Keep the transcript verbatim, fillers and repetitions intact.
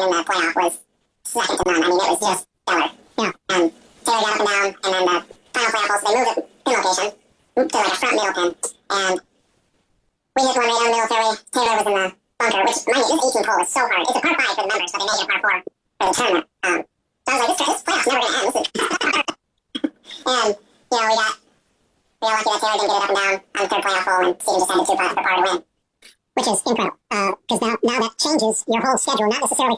in the playoff was second to none. I mean, it was just stellar. Yeah. Um, Taylor got up and down, and then the final playoff hole, so they moved the pin location to like a front middle pin, and we hit one right down the middle fairway. Taylor was in the bunker, which, mind you, this eighteen hole is so hard. It's a par five for the members, but they make it a par four for the tournament. Um, so I was like, this, this playoff's never going to end. This is and, you know, we got, we got lucky that Taylor didn't get it up and down on the third playoff hole, and Steven just had the two putt for par to win. Which is incredible, because uh, now, now that changes your whole schedule, not necessarily